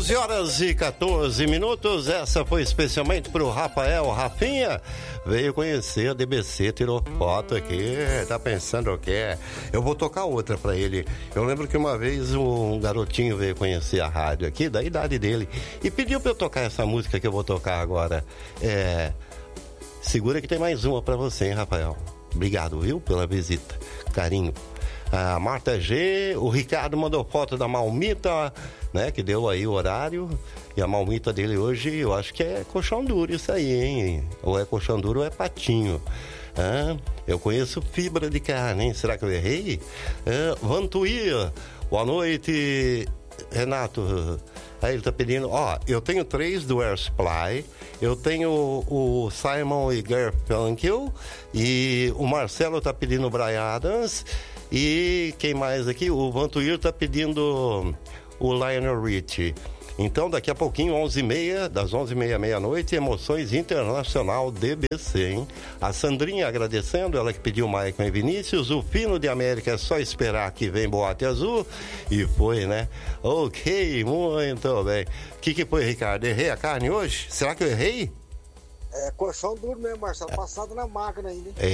11h14. Essa foi especialmente pro Rafael. Rafinha veio conhecer a DBC, tirou foto aqui. Tá pensando o quê? Eu vou tocar outra pra ele. Eu lembro que uma vez um garotinho veio conhecer a rádio aqui, da idade dele, e pediu pra eu tocar essa música que eu vou tocar agora. Segura que tem mais uma pra você, hein, Rafael? Obrigado, viu, pela visita. Carinho. A Marta G, o Ricardo mandou foto da Malmita, né, que deu aí o horário, e a Malmita dele hoje, eu acho que é colchão duro isso aí, hein, ou é colchão duro ou é patinho. Eu conheço fibra de carne, hein? Será que eu errei? Vantuir, boa noite, Renato. Aí ele tá pedindo, eu tenho 3 do Air Supply, eu tenho o Simon e Garfunkel, e o Marcelo tá pedindo o Bryan Adams, e quem mais aqui? O Vantuir tá pedindo o Lionel Richie. Então, daqui a pouquinho, 11h30, das 11h30 à meia-noite, Emoções Internacional DBC, hein? A Sandrinha agradecendo, ela que pediu Maicon e Vinícius. O Fino de América, é só esperar que vem Boate Azul. E foi, né? Ok, muito bem. O que foi, Ricardo? Errei a carne hoje? Será que eu errei? É colchão duro mesmo, Marcelo. Passado na máquina ainda, hein?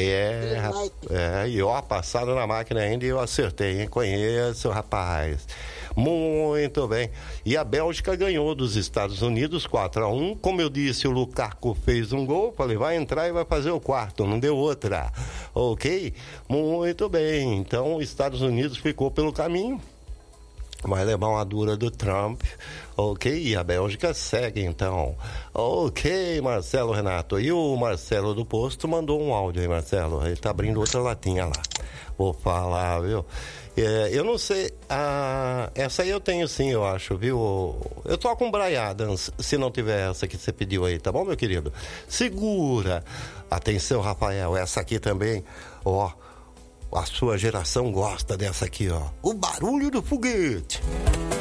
E passado na máquina ainda e eu acertei, hein? Conheço, rapaz. Muito bem. E a Bélgica ganhou dos Estados Unidos 4-1. Como eu disse, o Lukaku fez um gol. Falei, vai entrar e vai fazer o quarto. Não deu outra. Ok? Muito bem. Então, os Estados Unidos ficou pelo caminho. Vai levar uma dura do Trump, ok? E a Bélgica segue, então. Ok, Marcelo Renato. E o Marcelo do Posto mandou um áudio aí, Marcelo. Ele tá abrindo outra latinha lá. Vou falar, viu? Eu não sei, essa aí eu tenho sim, eu acho, viu? Eu toco com Bryan Adams, se não tiver essa que você pediu aí, tá bom, meu querido? Segura. Atenção, Rafael, essa aqui também, a sua geração gosta dessa aqui, ó. O barulho do foguete.